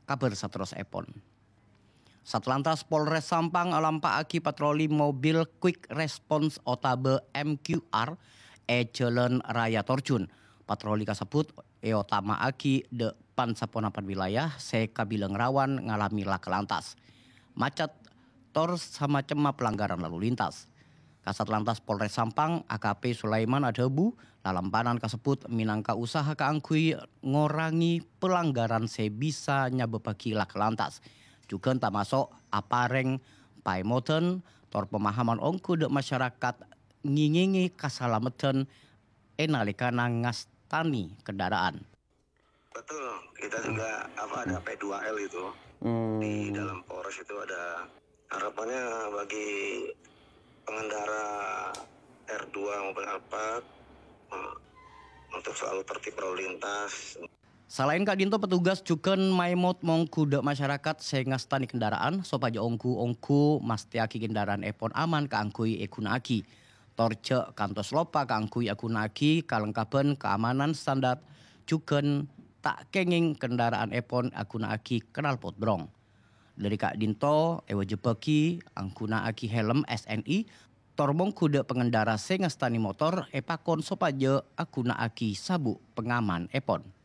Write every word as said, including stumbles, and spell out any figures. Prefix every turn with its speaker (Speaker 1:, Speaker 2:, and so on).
Speaker 1: kabar sateros epon. Satlantas Polres Sampang ngalampaaki patroli mobil Quick Response Otabe M Q R e Jalan Raya Torjun. Patroli kasebut eotamaaki depan saponapan wilayah sekabileung rawan ngalami laka lantas. Macet tor samacem pelanggaran lalu lintas. Kasat Lantas Polres Sampang A K P Sulaiman Adebu lalampanan kasebut minangka usaha kaangkui ngorangi pelanggaran sebisa nyabebagi laka lantas. Juga tak masuk apareng paimoten tor pemahaman ongku dek masyarakat ngingingi kasalamatan enalikana ngastani kendaraan.
Speaker 2: Betul, kita juga apa ada P dua L itu
Speaker 3: Hmm.
Speaker 2: di dalam Polres itu ada harapannya bagi pengendara R dua maupun Alphard eh, untuk selalu tertib lalu lintas.
Speaker 1: Selain Kak Dinto, petugas juga maimot mongku dek masyarakat sengastani kendaraan sopaja ongku-ongku mastiaki kendaraan epon aman kaangkui ekunaki. Torce kantos lopa kaangkui ekunaki kalengkapan keamanan standar juga tak kenging kendaraan epon ekunaki knalpot brong. Dari Kak Dinto, ewa jepeki angkuna aki helm S N I torbong kuda pengendara sengastani motor epakon sopaja akuna aki sabu pengaman epon.